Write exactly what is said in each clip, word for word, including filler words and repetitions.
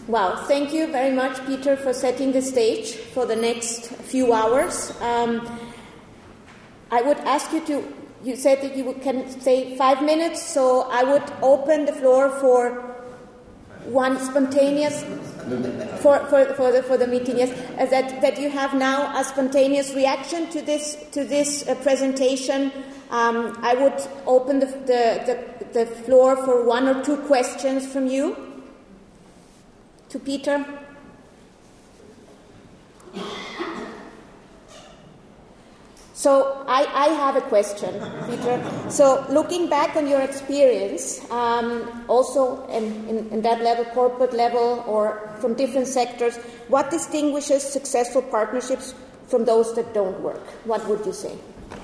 Well, thank you very much, Peter, for setting the stage for the next few hours. Um, I would ask you to, you said that you can say five minutes, so I would open the floor for one spontaneous, for, for, for, the, for the meeting, yes, uh, that, that you have now a spontaneous reaction to this, to this uh, presentation. Um, I would open the, the, the, the floor for one or two questions from you. To Peter. So I, I have a question, Peter. So looking back on your experience, um, also in, in, in that level, corporate level, or from different sectors, what distinguishes successful partnerships from those that don't work? What would you say?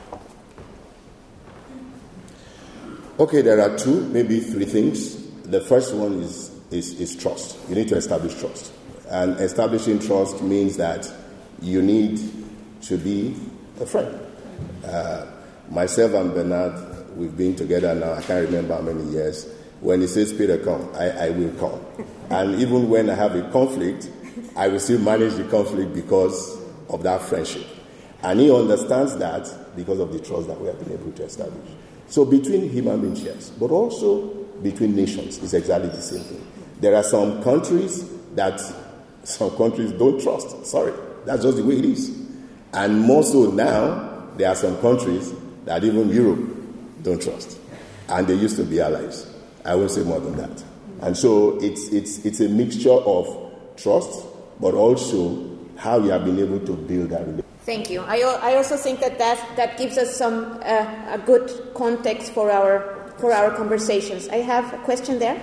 Okay, there are two, maybe three things. The first one is Is, is trust. You need to establish trust. And establishing trust means that you need to be a friend. Uh, myself and Bernard, we've been together now, I can't remember how many years. When he says, Peter, come, I, I will come. And even when I have a conflict, I will still manage the conflict because of that friendship. And he understands that because of the trust that we have been able to establish. So between human beings, yes, but also between nations is exactly the same thing. There are some countries that some countries don't trust. Sorry, that's just the way it is. And more so now, there are some countries that even Europe don't trust. And they used to be allies. I won't say more than that. And so it's it's it's a mixture of trust, but also how you have been able to build that relationship. Thank you. I, I also think that that, that gives us some uh, a good context for our for our conversations. I have a question there.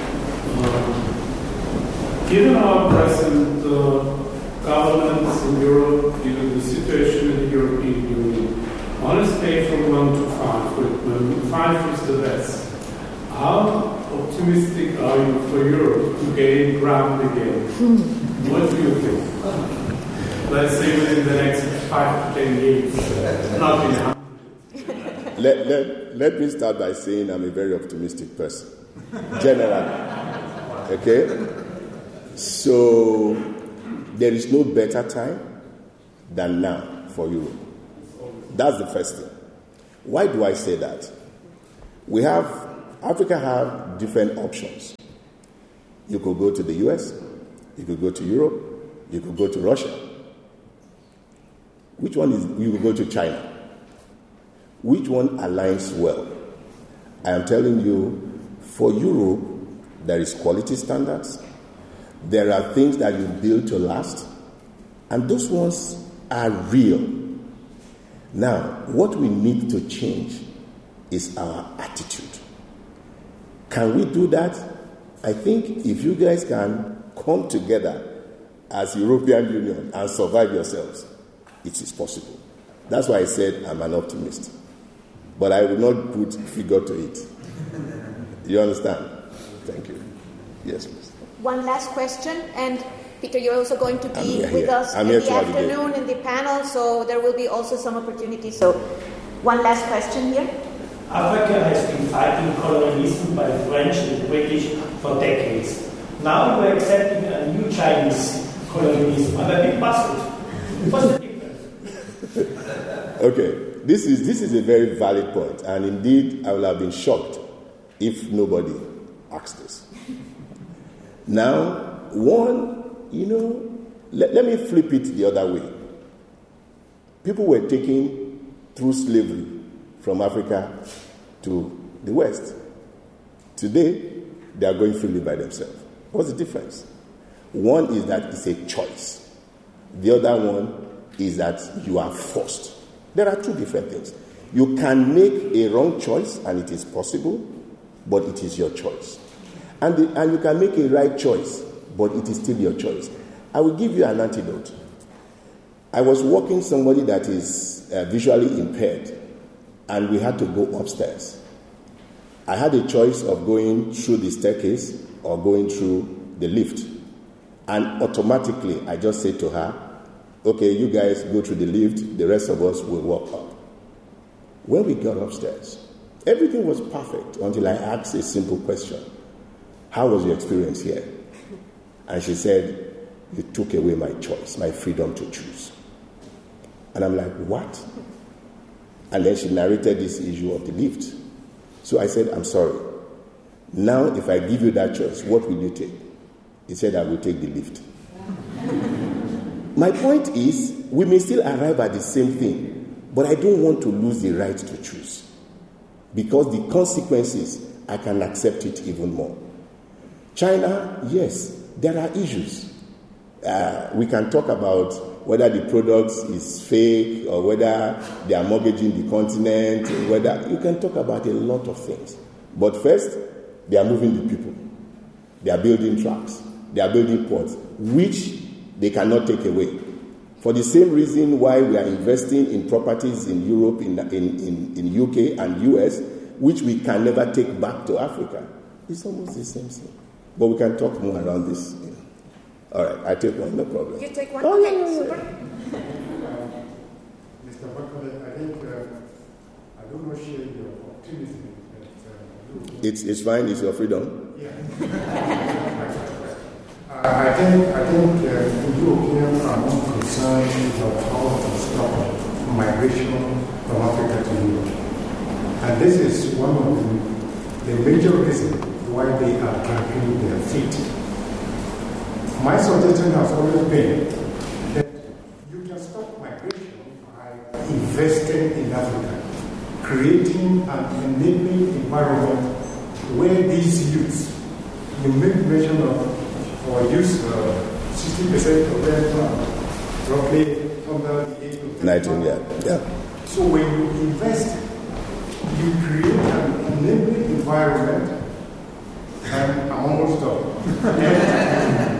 Given our present uh, governments in Europe, given the situation in the European Union, on a scale from one to five, where five is the best, how optimistic are you for Europe to gain ground again? What do you think? Let's say within the next five to ten years, not in a let, let, let me start by saying I'm a very optimistic person, generally. Okay? So, there is no better time than now for Europe. That's the first thing. Why do I say that? We have, Africa have different options. You could go to the U S, you could go to Europe, you could go to Russia. Which one is, you could go to China. Which one aligns well? I am telling you, for Europe, there is quality standards. There are things that you build to last, and those ones are real. Now, what we need to change is our attitude. Can we do that? I think if you guys can come together as European Union and survive yourselves, it is possible. That's why I said I'm an optimist. But I will not put figure to it. You understand? Thank you. Yes, please. One last question, and Peter, you're also going to be with here. us I'm in here the afternoon in the panel, so there will be also some opportunities. So, one last question here. Africa has been fighting colonialism by the French and the British for decades. Now we're accepting a new Chinese colonialism. I'm a bit puzzled. What's the difference? Okay, this is this is a very valid point, and indeed I would have been shocked if nobody asked this. Now, one, you know, let, let me flip it the other way. People were taken through slavery from Africa to the West. Today, they are going freely by themselves. What's the difference? One is that it's a choice. The other one is that you are forced. There are two different things. You can make a wrong choice, and it is possible, but it is your choice. And, the, and you can make a right choice, but it is still your choice. I will give you an antidote. I was walking somebody that is uh, visually impaired, and we had to go upstairs. I had a choice of going through the staircase or going through the lift. And automatically, I just said to her, okay, you guys go through the lift, the rest of us will walk up. When we got upstairs, everything was perfect until I asked a simple question. How was your experience here? And she said, you took away my choice, my freedom to choose. And I'm like, what? And then she narrated this issue of the lift. So I said, I'm sorry. Now, if I give you that choice, what will you take? He said, I will take the lift. My point is, we may still arrive at the same thing, but I don't want to lose the right to choose. Because the consequences, I can accept it even more. China, yes, there are issues. Uh, we can talk about whether the product is fake or whether they are mortgaging the continent, or whether you can talk about a lot of things. But first, they are moving the people. They are building tracks. They are building ports, which they cannot take away. For the same reason why we are investing in properties in Europe, in, in, in, in U K and U S, which we can never take back to Africa. It's almost the same thing. But we can talk more around this. You know. All right, I take one, no problem. You take one? Oh, okay, yeah, yeah, super. Uh, Mister Bakole, I think uh, I don't know share your optimism. But, uh, it's, it's fine, it's your freedom. Yeah. uh, I think, I think uh, Europeans are more concerned about how to stop migration from Africa to Europe. And this is one of the, the major reasons why they are dragging their feet. My suggestion has always been that you can stop migration by investing in Africa, creating an enabling environment where these youths, you make mention of, or use uh, sixty percent of them uh, roughly under the age of nineteen, yeah. yeah. So when you invest, you create an enabling environment, and I'm almost done. and,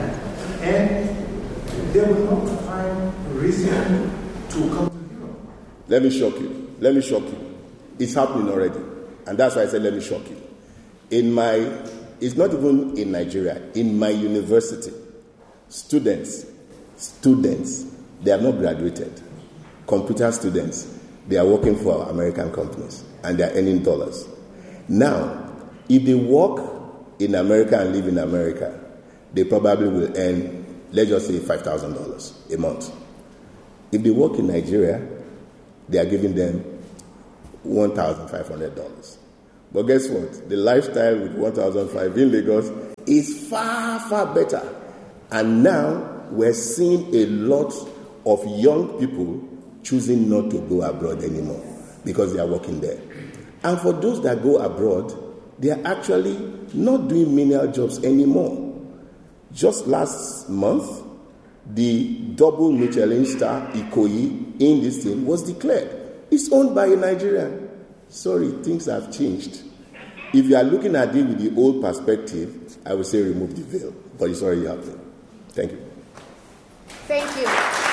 and they will not find reason to come to Europe. Let me shock you. Let me shock you. It's happening already. And that's why I said, let me shock you. In my, it's not even in Nigeria, in my university, students, students, they have not graduated. Computer students, they are working for American companies and they are earning dollars. Now, if they work in America and live in America, they probably will earn, let's just say, five thousand dollars a month. If they work in Nigeria, they are giving them one thousand five hundred dollars. But guess what? The lifestyle with one thousand five hundred dollars in Lagos is far, far better. And now we're seeing a lot of young people choosing not to go abroad anymore because they are working there. And for those that go abroad, they are actually not doing menial jobs anymore. Just last month, the double Michelin star Ikoyi in this thing was declared. It's owned by a Nigerian. Sorry, things have changed. If you are looking at it with the old perspective, I would say remove the veil, but it's already happening. Thank you. Thank you.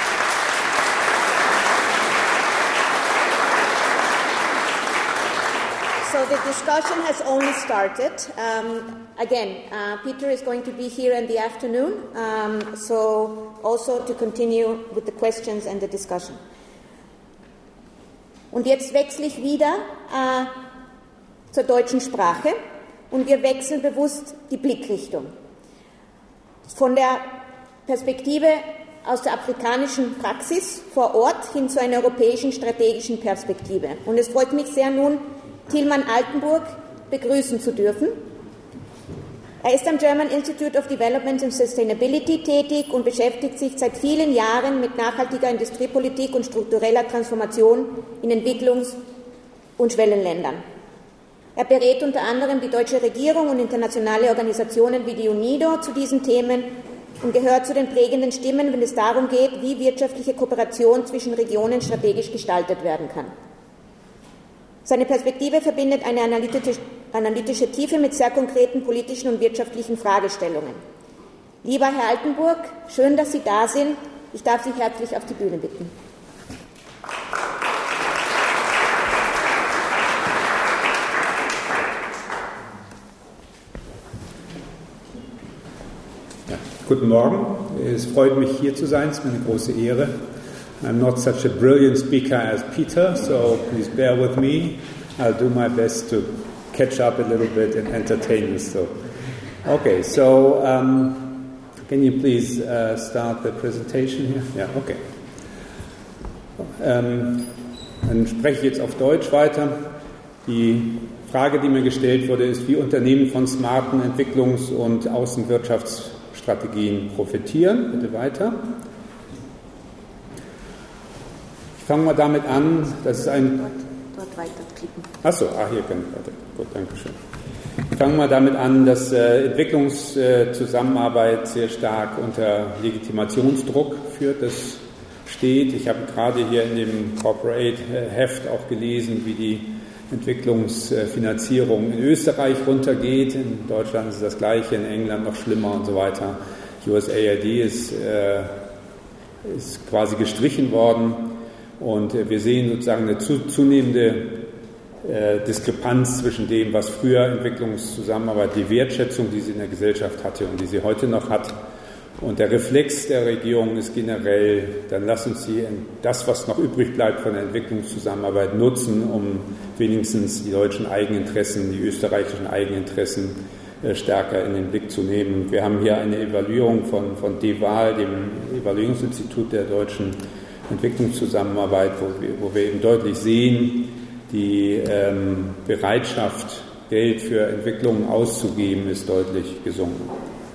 So the discussion has only started. Um, again, uh, Peter is going to be here in the afternoon, um, so also to continue with the questions and the discussion. Und jetzt wechsle ich wieder äh, zur deutschen Sprache und wir wechseln bewusst die Blickrichtung. Von der Perspektive aus der afrikanischen Praxis vor Ort hin zu einer europäischen strategischen Perspektive. Und es freut mich sehr, nun Tilman Altenburg begrüßen zu dürfen. Er ist am German Institute of Development and Sustainability tätig und beschäftigt sich seit vielen Jahren mit nachhaltiger Industriepolitik und struktureller Transformation in Entwicklungs- und Schwellenländern. Er berät unter anderem die deutsche Regierung und internationale Organisationen wie die UNIDO zu diesen Themen und gehört zu den prägenden Stimmen, wenn es darum geht, wie wirtschaftliche Kooperation zwischen Regionen strategisch gestaltet werden kann. Seine Perspektive verbindet eine analytische, analytische Tiefe mit sehr konkreten politischen und wirtschaftlichen Fragestellungen. Lieber Herr Altenburg, schön, dass Sie da sind. Ich darf Sie herzlich auf die Bühne bitten. Ja, guten Morgen. Es freut mich, hier zu sein. Es ist mir eine große Ehre. I'm not such a brilliant speaker as Peter, so please bear with me. I'll do my best to catch up a little bit and entertain you. So, okay, so um, Can you please uh, start the presentation here? Ja, okay. Ähm, dann spreche ich jetzt auf Deutsch weiter. Die Frage, die mir gestellt wurde, ist, wie Unternehmen von smarten Entwicklungs- und Außenwirtschaftsstrategien profitieren. Bitte weiter. Ich fange mal damit an, dass es ein... Dort, dort weiterklicken. Achso, ah, hier kann ich weiter. Gut, danke schön. Ich fange mal damit an, dass äh, Entwicklungszusammenarbeit sehr stark unter Legitimationsdruck führt. Das steht. Ich habe gerade hier in dem Corporate-Heft auch gelesen, wie die Entwicklungsfinanzierung in Österreich runtergeht. In Deutschland ist das Gleiche, in England noch schlimmer und so weiter. U S A I D ist, äh, ist quasi gestrichen worden. Und wir sehen sozusagen eine zunehmende äh, Diskrepanz zwischen dem, was früher Entwicklungszusammenarbeit, die Wertschätzung, die sie in der Gesellschaft hatte und die sie heute noch hat. Und der Reflex der Regierung ist generell, dann lass uns die, das, was noch übrig bleibt von der Entwicklungszusammenarbeit, nutzen, um wenigstens die deutschen Eigeninteressen, die österreichischen Eigeninteressen äh, stärker in den Blick zu nehmen. Wir haben hier eine Evaluierung von, von D E W A L, dem Evaluierungsinstitut der deutschen Entwicklungszusammenarbeit, wo wir, wo wir eben deutlich sehen, die ähm, Bereitschaft, Geld für Entwicklungen auszugeben, ist deutlich gesunken.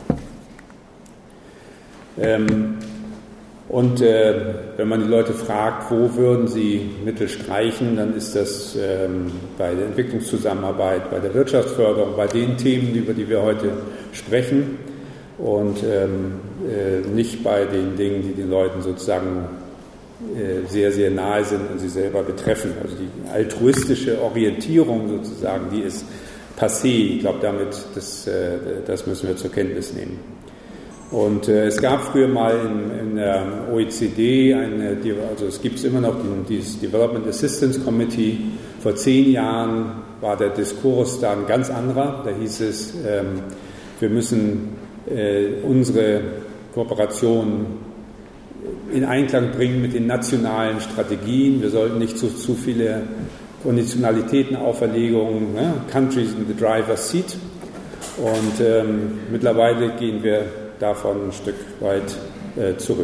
Ähm, und äh, wenn man die Leute fragt, wo würden sie Mittel streichen, dann ist das ähm, bei der Entwicklungszusammenarbeit, bei der Wirtschaftsförderung, bei den Themen, über die wir heute sprechen und ähm, äh, nicht bei den Dingen, die den Leuten sozusagen sehr, sehr nahe sind und sie selber betreffen. Also die altruistische Orientierung sozusagen, die ist passé. Ich glaube, damit, das, das müssen wir zur Kenntnis nehmen. Und äh, es gab früher mal in, in der O E C D, eine, also es gibt es immer noch, dieses Development Assistance Committee. Vor zehn Jahren war der Diskurs da ein ganz anderer. Da hieß es, ähm, wir müssen äh, unsere Kooperation in Einklang bringen mit den nationalen Strategien. Wir sollten nicht zu, zu viele Konditionalitäten, Auferlegungen, ne? Countries in the driver's seat. Und ähm, mittlerweile gehen wir davon ein Stück weit äh, zurück.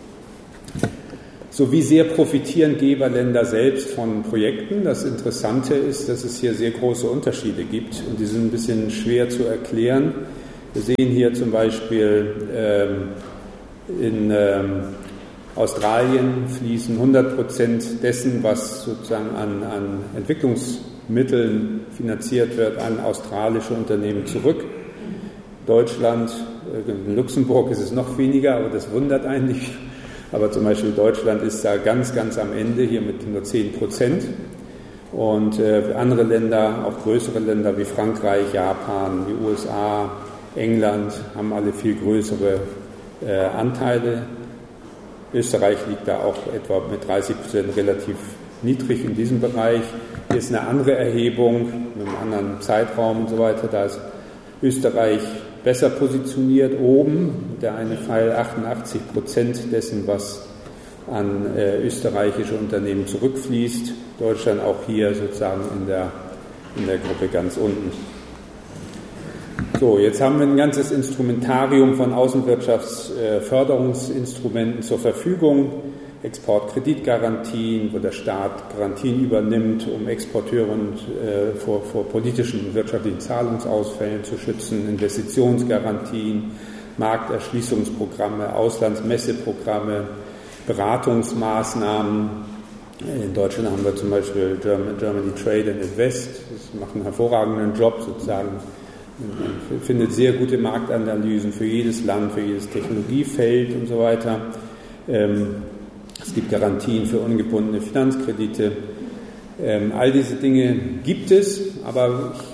So, wie sehr profitieren Geberländer selbst von Projekten? Das Interessante ist, dass es hier sehr große Unterschiede gibt und die sind ein bisschen schwer zu erklären. Wir sehen hier zum Beispiel ähm, in ähm, Australien fließen hundert Prozent dessen, was sozusagen an, an Entwicklungsmitteln finanziert wird, an australische Unternehmen zurück. Deutschland, in Luxemburg ist es noch weniger, aber das wundert einen nicht. Aber zum Beispiel Deutschland ist da ganz, ganz am Ende, hier mit nur zehn Prozent. Und äh, andere Länder, auch größere Länder wie Frankreich, Japan, die U S A, England, haben alle viel größere äh, Anteile. Österreich liegt da auch etwa mit dreißig Prozent relativ niedrig in diesem Bereich. Hier ist eine andere Erhebung mit einem anderen Zeitraum und so weiter. Da ist Österreich besser positioniert oben. Der eine Pfeil achtundachtzig Prozent dessen, was an äh, österreichische Unternehmen zurückfließt. Deutschland auch hier sozusagen in der, in der Gruppe ganz unten. So, jetzt haben wir ein ganzes Instrumentarium von Außenwirtschaftsförderungsinstrumenten zur Verfügung. Exportkreditgarantien, wo der Staat Garantien übernimmt, um Exporteure und, äh, vor, vor politischen und wirtschaftlichen Zahlungsausfällen zu schützen, Investitionsgarantien, Markterschließungsprogramme, Auslandsmesseprogramme, Beratungsmaßnahmen. In Deutschland haben wir zum Beispiel Germany Trade and Invest, das macht einen hervorragenden Job sozusagen. Man findet sehr gute Marktanalysen für jedes Land, für jedes Technologiefeld und so weiter. Es gibt Garantien für ungebundene Finanzkredite. All diese Dinge gibt es, aber ich,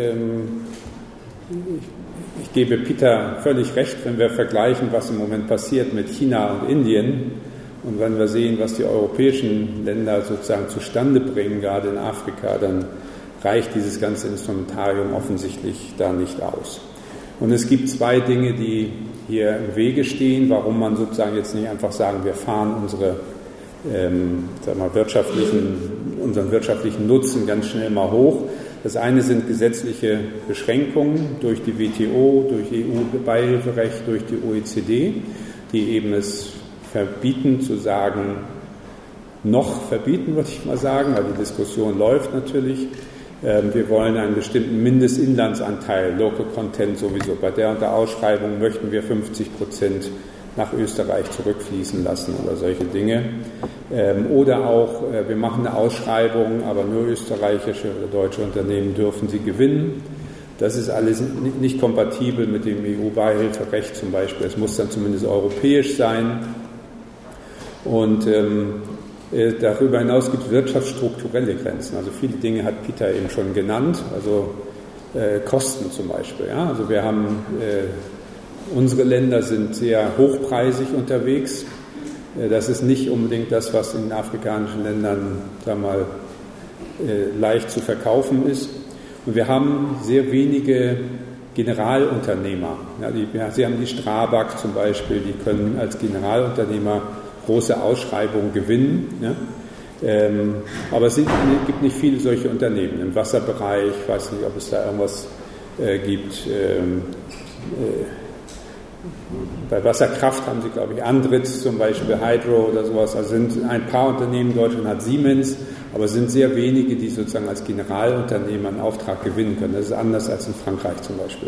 ich, ich gebe Peter völlig recht, wenn wir vergleichen, was im Moment passiert mit China und Indien und wenn wir sehen, was die europäischen Länder sozusagen zustande bringen, gerade in Afrika, dann reicht dieses ganze Instrumentarium offensichtlich da nicht aus. Und es gibt zwei Dinge, die hier im Wege stehen, warum man sozusagen jetzt nicht einfach sagen, wir fahren unsere ähm, sagen wir mal, wirtschaftlichen unseren wirtschaftlichen Nutzen ganz schnell mal hoch. Das eine sind gesetzliche Beschränkungen durch die W T O, durch E U-Beihilferecht, durch die O E C D, die eben es verbieten zu sagen, noch verbieten, würde ich mal sagen, weil die Diskussion läuft natürlich. Wir wollen einen bestimmten Mindestinlandsanteil, Local Content sowieso. Bei der und der Ausschreibung möchten wir fünfzig Prozent nach Österreich zurückfließen lassen oder solche Dinge. Oder auch, wir machen eine Ausschreibung, aber nur österreichische oder deutsche Unternehmen dürfen sie gewinnen. Das ist alles nicht kompatibel mit dem E U-Beihilferecht zum Beispiel. Es muss dann zumindest europäisch sein. Und ähm, darüber hinaus gibt es wirtschaftsstrukturelle Grenzen. Also viele Dinge hat Peter eben schon genannt, also äh, Kosten zum Beispiel. Ja? Also wir haben, äh, unsere Länder sind sehr hochpreisig unterwegs. Äh, das ist nicht unbedingt das, was in afrikanischen Ländern, sagen wir mal, äh, leicht zu verkaufen ist. Und wir haben sehr wenige Generalunternehmer. Ja, die, ja, Sie haben die Strabag zum Beispiel, die können als Generalunternehmer große Ausschreibungen gewinnen. Ja? Ähm, aber es gibt nicht viele solche Unternehmen. Im Wasserbereich, ich weiß nicht, ob es da irgendwas äh, gibt. Ähm, äh, bei Wasserkraft haben Sie, glaube ich, Andritz zum Beispiel, Hydro oder sowas. Also sind ein paar Unternehmen, Deutschland hat Siemens, aber es sind sehr wenige, die sozusagen als Generalunternehmer einen Auftrag gewinnen können. Das ist anders als in Frankreich zum Beispiel.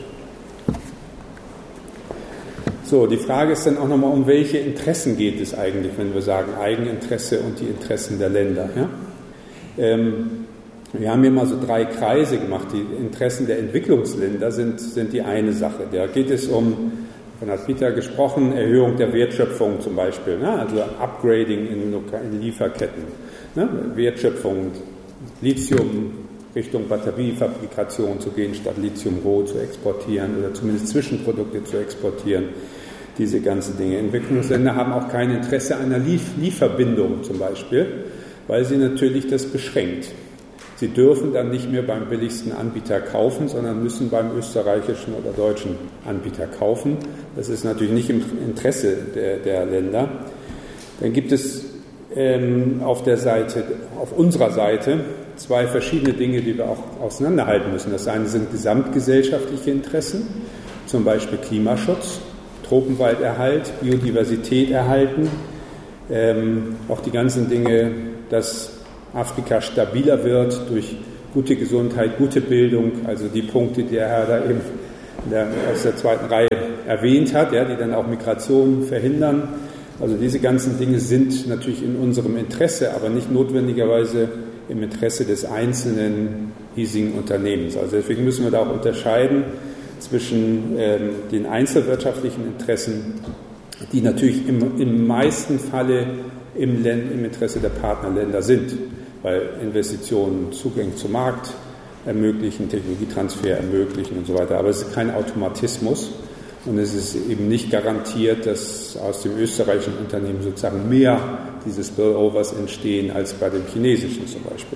So, die Frage ist dann auch nochmal, um welche Interessen geht es eigentlich, wenn wir sagen Eigeninteresse und die Interessen der Länder. Ja? Ähm, wir haben hier mal so drei Kreise gemacht. Die Interessen der Entwicklungsländer sind, sind die eine Sache. Da geht es um, von hat Peter gesprochen, Erhöhung der Wertschöpfung zum Beispiel, ne? Also Upgrading in, in Lieferketten, ne? Wertschöpfung, Lithium Richtung Batteriefabrikation zu gehen, statt Lithium roh zu exportieren oder zumindest Zwischenprodukte zu exportieren. Diese ganzen Dinge. Entwicklungsländer haben auch kein Interesse an einer Lief- Lieferbindung zum Beispiel, weil sie natürlich das beschränkt. Sie dürfen dann nicht mehr beim billigsten Anbieter kaufen, sondern müssen beim österreichischen oder deutschen Anbieter kaufen. Das ist natürlich nicht im Interesse der, der Länder. Dann gibt es ähm, auf der Seite, auf unserer Seite zwei verschiedene Dinge, die wir auch auseinanderhalten müssen. Das eine sind gesamtgesellschaftliche Interessen, zum Beispiel Klimaschutz, Tropenwalderhalt, Biodiversität erhalten, ähm, auch die ganzen Dinge, dass Afrika stabiler wird durch gute Gesundheit, gute Bildung, also die Punkte, die der Herr da eben der, aus der zweiten Reihe erwähnt hat, ja, die dann auch Migration verhindern. Also diese ganzen Dinge sind natürlich in unserem Interesse, aber nicht notwendigerweise im Interesse des einzelnen hiesigen Unternehmens. Also deswegen müssen wir da auch unterscheiden zwischen ähm, den einzelwirtschaftlichen Interessen, die natürlich im, im meisten Falle im, im Interesse der Partnerländer sind, weil Investitionen Zugang zum Markt ermöglichen, Technologietransfer ermöglichen und so weiter. Aber es ist kein Automatismus und es ist eben nicht garantiert, dass aus dem österreichischen Unternehmen sozusagen mehr dieses Spillovers entstehen als bei dem chinesischen zum Beispiel.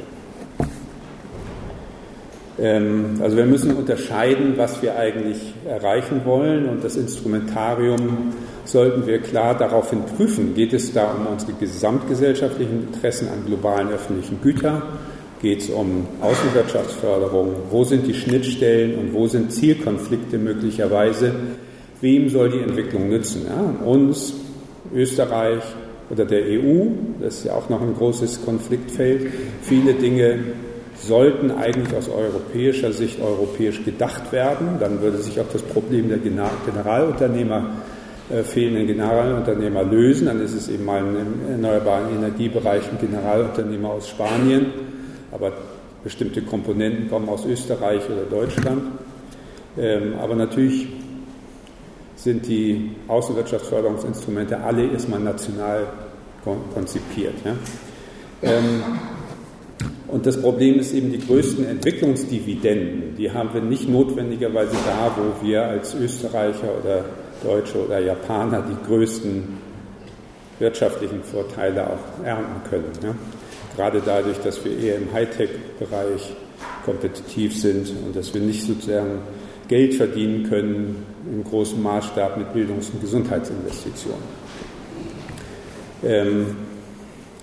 Also wir müssen unterscheiden, was wir eigentlich erreichen wollen, und das Instrumentarium sollten wir klar daraufhin prüfen. Geht es da um unsere gesamtgesellschaftlichen Interessen an globalen öffentlichen Gütern? Geht es um Außenwirtschaftsförderung? Wo sind die Schnittstellen und wo sind Zielkonflikte möglicherweise? Wem soll die Entwicklung nützen? Ja, uns, Österreich oder der E U? Das ist ja auch noch ein großes Konfliktfeld. Viele Dinge sollten eigentlich aus europäischer Sicht europäisch gedacht werden. Dann würde sich auch das Problem der Generalunternehmer, äh, fehlenden Generalunternehmer lösen. Dann ist es eben mal im erneuerbaren Energiebereich ein Generalunternehmer aus Spanien, aber bestimmte Komponenten kommen aus Österreich oder Deutschland. Ähm, aber natürlich sind die Außenwirtschaftsförderungsinstrumente alle erstmal national konzipiert. Ja? Ähm, Und das Problem ist eben, die größten Entwicklungsdividenden, die haben wir nicht notwendigerweise da, wo wir als Österreicher oder Deutsche oder Japaner die größten wirtschaftlichen Vorteile auch ernten können. Ja? Gerade dadurch, dass wir eher im Hightech-Bereich kompetitiv sind und dass wir nicht sozusagen Geld verdienen können im großen Maßstab mit Bildungs- und Gesundheitsinvestitionen. Ähm,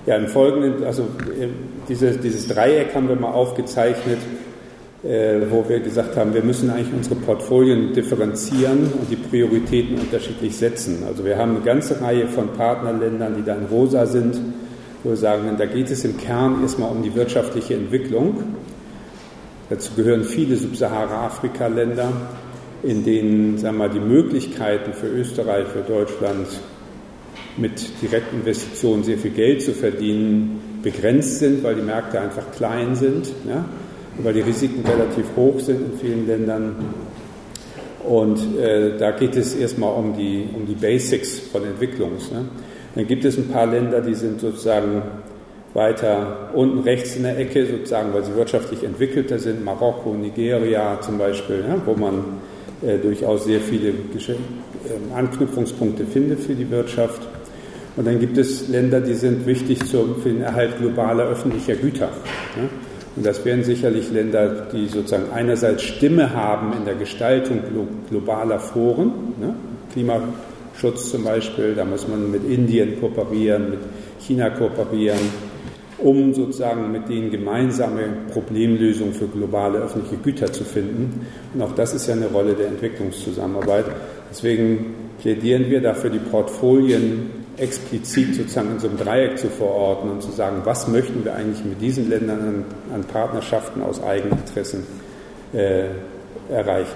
Ja, im Folgenden, also diese, dieses Dreieck haben wir mal aufgezeichnet, äh, wo wir gesagt haben, wir müssen eigentlich unsere Portfolien differenzieren und die Prioritäten unterschiedlich setzen. Also wir haben eine ganze Reihe von Partnerländern, die da in rosa sind, wo wir sagen, da geht es im Kern erstmal um die wirtschaftliche Entwicklung. Dazu gehören viele Subsahara-Afrika-Länder, in denen, sagen wir mal, die Möglichkeiten für Österreich, für Deutschland mit Direktinvestitionen sehr viel Geld zu verdienen begrenzt sind, weil die Märkte einfach klein sind, ja, weil die Risiken relativ hoch sind in vielen Ländern. Und äh, da geht es erstmal um die, um die Basics von Entwicklung. Ne? Dann gibt es ein paar Länder, die sind sozusagen weiter unten rechts in der Ecke, sozusagen, weil sie wirtschaftlich entwickelter sind, Marokko, Nigeria zum Beispiel, ja, wo man äh, durchaus sehr viele Gesch- äh, Anknüpfungspunkte findet für die Wirtschaft. Und dann gibt es Länder, die sind wichtig zum, für den Erhalt globaler öffentlicher Güter. Ja? Und das wären sicherlich Länder, die sozusagen einerseits Stimme haben in der Gestaltung glo- globaler Foren, ne? Klimaschutz zum Beispiel, da muss man mit Indien kooperieren, mit China kooperieren, um sozusagen mit denen gemeinsame Problemlösungen für globale öffentliche Güter zu finden. Und auch das ist ja eine Rolle der Entwicklungszusammenarbeit. Deswegen plädieren wir dafür, die Portfolien explizit sozusagen in so einem Dreieck zu verordnen und zu sagen, was möchten wir eigentlich mit diesen Ländern an, an Partnerschaften aus Eigeninteressen äh, erreichen.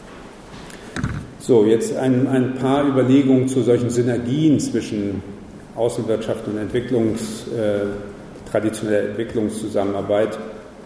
So, jetzt ein, ein paar Überlegungen zu solchen Synergien zwischen Außenwirtschaft und Entwicklungs, äh, traditioneller Entwicklungszusammenarbeit.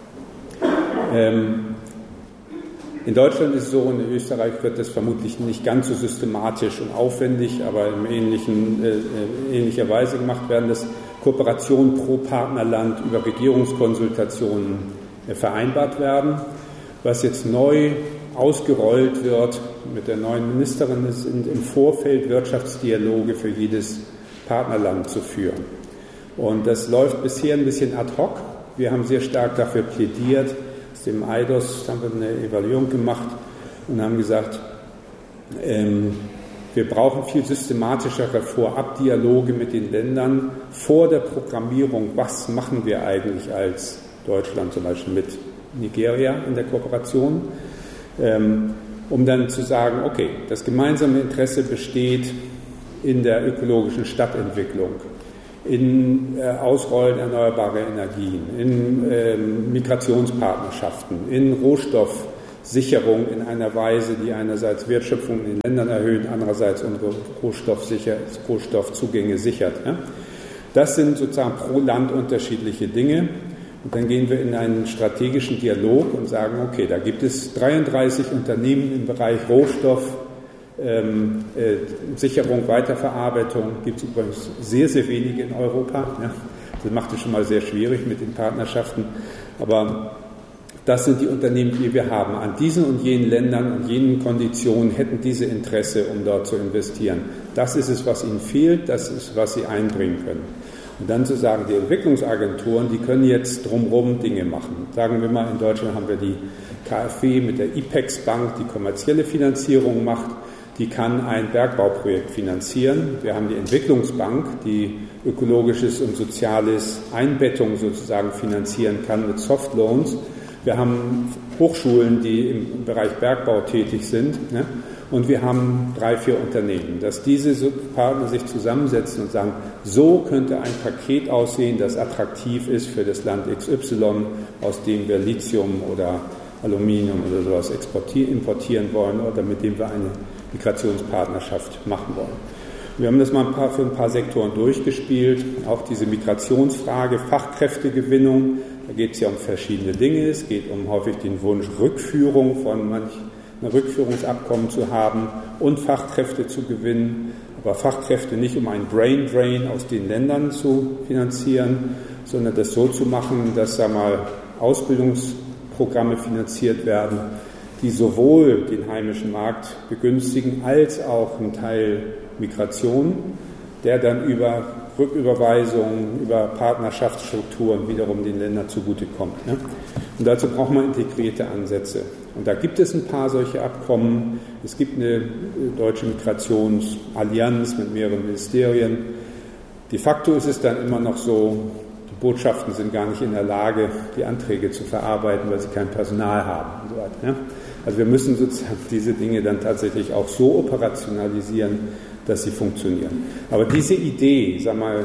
Ähm, In Deutschland ist es so, in Österreich wird das vermutlich nicht ganz so systematisch und aufwendig, aber in ähnlichen, äh, ähnlicher Weise gemacht werden, dass Kooperationen pro Partnerland über Regierungskonsultationen äh, vereinbart werden. Was jetzt neu ausgerollt wird mit der neuen Ministerin, ist im Vorfeld Wirtschaftsdialoge für jedes Partnerland zu führen. Und das läuft bisher ein bisschen ad hoc. Wir haben sehr stark dafür plädiert. Dem I D O S haben wir eine Evaluierung gemacht und haben gesagt, ähm, wir brauchen viel systematischere Vorabdialoge mit den Ländern vor der Programmierung. Was machen wir eigentlich als Deutschland zum Beispiel mit Nigeria in der Kooperation, ähm, um dann zu sagen, okay, das gemeinsame Interesse besteht in der ökologischen Stadtentwicklung, in äh, Ausrollen erneuerbarer Energien, in äh, Migrationspartnerschaften, in Rohstoffsicherung in einer Weise, die einerseits Wertschöpfung in den Ländern erhöht, andererseits unsere Rohstoffsicher- Rohstoffzugänge sichert. Ja? Das sind sozusagen pro Land unterschiedliche Dinge. Und dann gehen wir in einen strategischen Dialog und sagen, okay, da gibt es dreiunddreißig Unternehmen im Bereich Rohstoff, Ähm, äh, Sicherung, Weiterverarbeitung, gibt es übrigens sehr, sehr wenige in Europa. Ja. Das macht es schon mal sehr schwierig mit den Partnerschaften. Aber das sind die Unternehmen, die wir haben. An diesen und jenen Ländern und jenen Konditionen hätten diese Interesse, um dort zu investieren. Das ist es, was ihnen fehlt, das ist, was sie einbringen können. Und dann zu sagen, die Entwicklungsagenturen, die können jetzt drumherum Dinge machen. Sagen wir mal, in Deutschland haben wir die K f W mit der IPEX Bank, die kommerzielle Finanzierung macht. Die kann ein Bergbauprojekt finanzieren. Wir haben die Entwicklungsbank, die ökologisches und soziales Einbettung sozusagen finanzieren kann mit Softloans. Wir haben Hochschulen, die im Bereich Bergbau tätig sind. Ne? Und wir haben drei, vier Unternehmen. Dass diese Partner sich zusammensetzen und sagen, so könnte ein Paket aussehen, das attraktiv ist für das Land X Y, aus dem wir Lithium oder Aluminium oder sowas exportieren, importieren wollen oder mit dem wir eine Migrationspartnerschaft machen wollen. Wir haben das mal ein paar, für ein paar Sektoren durchgespielt, auch diese Migrationsfrage, Fachkräftegewinnung, da geht es ja um verschiedene Dinge, es geht um häufig den Wunsch, Rückführung von manch, ein Rückführungsabkommen zu haben und Fachkräfte zu gewinnen, aber Fachkräfte nicht um einen Brain Drain aus den Ländern zu finanzieren, sondern das so zu machen, dass, sagen wir mal, Ausbildungsprogramme finanziert werden, die sowohl den heimischen Markt begünstigen, als auch einen Teil Migration, der dann über Rücküberweisungen, über Partnerschaftsstrukturen wiederum den Ländern zugutekommt. Ne? Und dazu braucht man integrierte Ansätze. Und da gibt es ein paar solche Abkommen. Es gibt eine deutsche Migrationsallianz mit mehreren Ministerien. De facto ist es dann immer noch so, die Botschaften sind gar nicht in der Lage, die Anträge zu verarbeiten, weil sie kein Personal haben und so weiter. Ja? Also wir müssen sozusagen diese Dinge dann tatsächlich auch so operationalisieren, dass sie funktionieren. Aber diese Idee, sag mal,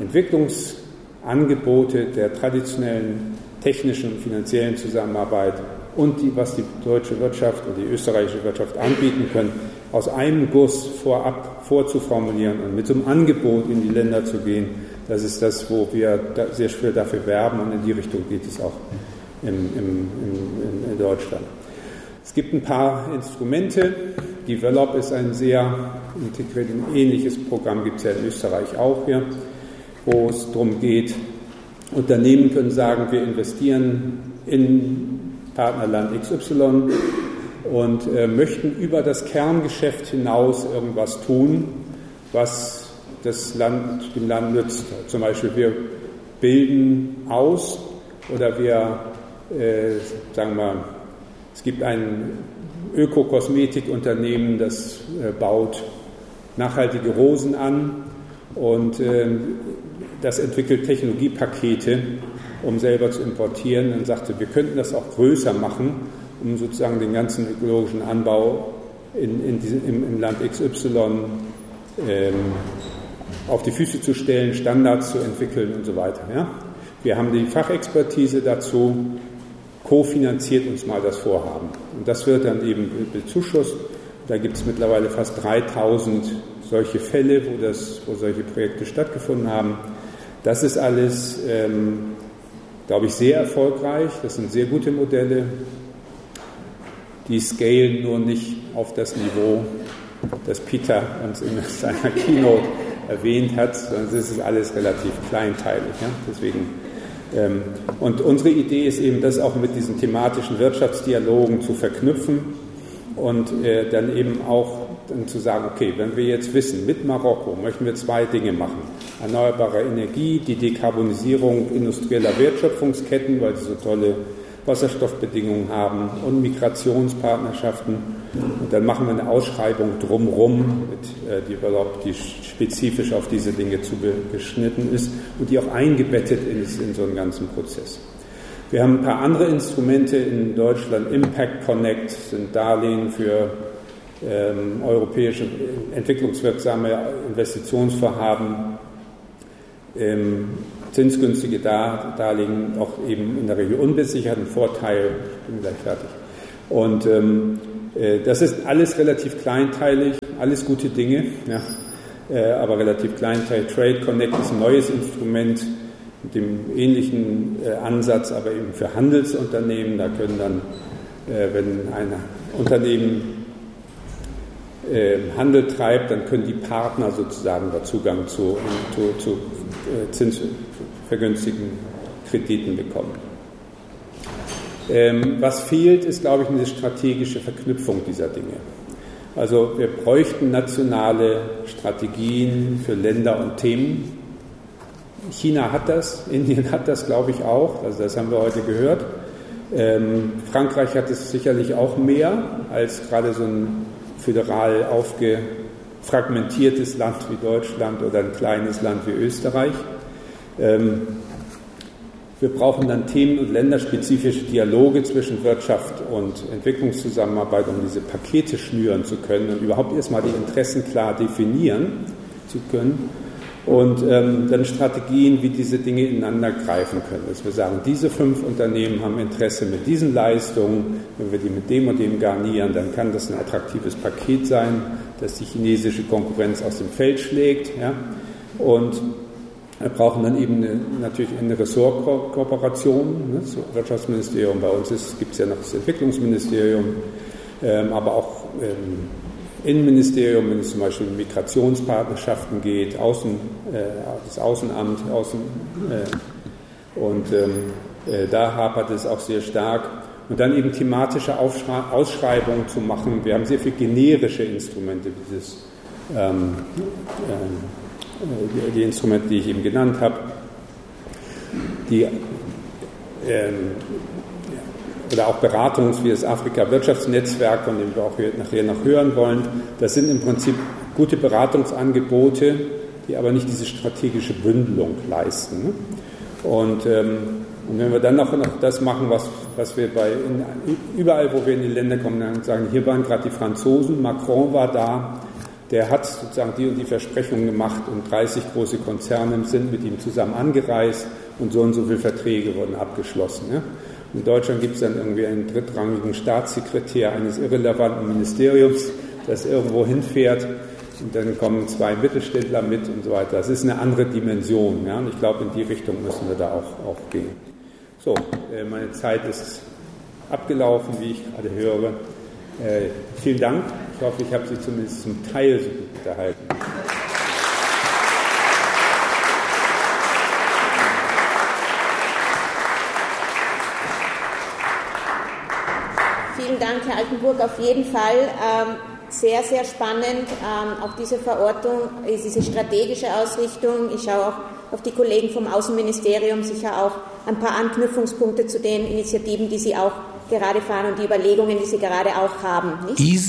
Entwicklungsangebote der traditionellen technischen und finanziellen Zusammenarbeit und die, was die deutsche Wirtschaft und die österreichische Wirtschaft anbieten können, aus einem Guss vorab vorzuformulieren und mit so einem Angebot in die Länder zu gehen, das ist das, wo wir sehr schwer dafür werben, und in die Richtung geht es auch im, im, im, in Deutschland. Es gibt ein paar Instrumente. Develop ist ein sehr integriertes, ähnliches Programm gibt es ja in Österreich auch hier, wo es darum geht, Unternehmen können sagen, wir investieren in Partnerland X Y und äh, möchten über das Kerngeschäft hinaus irgendwas tun, was das Land, dem Land nützt. Zum Beispiel wir bilden aus oder wir, äh, sagen wir, es gibt ein Ökokosmetikunternehmen, das äh, baut nachhaltige Rosen an und äh, das entwickelt Technologiepakete, um selber zu importieren. Dann sagte, wir könnten das auch größer machen, um sozusagen den ganzen ökologischen Anbau in, in diesem, im, im Land X Y ähm, auf die Füße zu stellen, Standards zu entwickeln und so weiter. Ja? Wir haben die Fachexpertise dazu, kofinanziert uns mal das Vorhaben. Und das wird dann eben bezuschusst. Da gibt es mittlerweile fast dreitausend solche Fälle, wo, das, wo solche Projekte stattgefunden haben. Das ist alles, ähm, glaube ich, sehr erfolgreich. Das sind sehr gute Modelle. Die scalen nur nicht auf das Niveau, das Peter uns in seiner Keynote erwähnt hat, sondern es ist alles relativ kleinteilig. Ja? Deswegen, ähm, und unsere Idee ist eben, das auch mit diesen thematischen Wirtschaftsdialogen zu verknüpfen und äh, dann eben auch dann zu sagen, okay, wenn wir jetzt wissen, mit Marokko möchten wir zwei Dinge machen. Erneuerbare Energie, die Dekarbonisierung industrieller Wertschöpfungsketten, weil sie so tolle Wasserstoffbedingungen haben, und Migrationspartnerschaften. Und dann machen wir eine Ausschreibung drumherum, mit, äh, die, die spezifisch auf diese Dinge zugeschnitten ist und die auch eingebettet ist in so einen ganzen Prozess. Wir haben ein paar andere Instrumente in Deutschland. Impact Connect sind Darlehen für ähm, europäische entwicklungswirksame Investitionsvorhaben, ähm, zinsgünstige Dar- Darlehen, auch eben in der Regel unbesicherten Vorteil. Ich bin gleich fertig. Und ähm, äh, das ist alles relativ kleinteilig, alles gute Dinge, ja, äh, aber relativ kleinteilig. Trade Connect ist ein neues Instrument mit dem ähnlichen äh, Ansatz, aber eben für Handelsunternehmen. Da können dann, äh, wenn ein Unternehmen äh, Handel treibt, dann können die Partner sozusagen da Zugang zu, zu, zu äh, zinsvergünstigten Krediten bekommen. Ähm, was fehlt, ist, glaube ich, eine strategische Verknüpfung dieser Dinge. Also wir bräuchten nationale Strategien für Länder und Themen. China hat das, Indien hat das, glaube ich, auch, also das haben wir heute gehört. Ähm, Frankreich hat es sicherlich auch mehr als gerade so ein föderal aufgefragmentiertes Land wie Deutschland oder ein kleines Land wie Österreich. Ähm, wir brauchen dann themen- und länderspezifische Dialoge zwischen Wirtschaft und Entwicklungszusammenarbeit, um diese Pakete schnüren zu können und überhaupt erstmal die Interessen klar definieren zu können. Und ähm, dann Strategien, wie diese Dinge ineinander greifen können. Dass wir sagen, diese fünf Unternehmen haben Interesse mit diesen Leistungen, wenn wir die mit dem und dem garnieren, dann kann das ein attraktives Paket sein, das die chinesische Konkurrenz aus dem Feld schlägt. Ja? Und wir brauchen dann eben eine, natürlich eine Ressortkooperation. Ne? Das Wirtschaftsministerium, bei uns gibt es ja noch das Entwicklungsministerium, ähm, aber auch ähm, Innenministerium, wenn es zum Beispiel um Migrationspartnerschaften geht, Außen, äh, das Außenamt, Außen, äh, und ähm, äh, da hapert es auch sehr stark. Und dann eben thematische Aufschrei- Ausschreibungen zu machen. Wir haben sehr viele generische Instrumente, dieses, ähm, äh, die, die Instrumente, die ich eben genannt habe, die ähm, oder auch Beratungs- wie das Afrika-Wirtschaftsnetzwerk, von dem wir auch nachher noch hören wollen. Das sind im Prinzip gute Beratungsangebote. die aber nicht diese strategische Bündelung leisten. Ne? Und, ähm, und wenn wir dann noch, noch das machen, was, was wir bei in, überall, wo wir in die Länder kommen, dann sagen, hier waren gerade die Franzosen, Macron war da, der hat sozusagen die und die Versprechungen gemacht und dreißig große Konzerne sind mit ihm zusammen angereist und so und so viele Verträge wurden abgeschlossen. Ne? In Deutschland gibt es dann irgendwie einen drittrangigen Staatssekretär eines irrelevanten Ministeriums, das irgendwo hinfährt und dann kommen zwei Mittelständler mit und so weiter. Das ist eine andere Dimension. Ja? Und ich glaube, in die Richtung müssen wir da auch, auch gehen. So, äh, meine Zeit ist abgelaufen, wie ich gerade höre. Äh, vielen Dank. Ich hoffe, ich habe Sie zumindest zum Teil so gut unterhalten. Vielen Dank, Herr Altenburg. Auf jeden Fall ähm, sehr, sehr spannend. Ähm, auch diese Verortung, diese strategische Ausrichtung. Ich schaue auch auf die Kollegen vom Außenministerium, sicher auch ein paar Anknüpfungspunkte zu den Initiativen, die Sie auch gerade fahren und die Überlegungen, die Sie gerade auch haben. Nicht?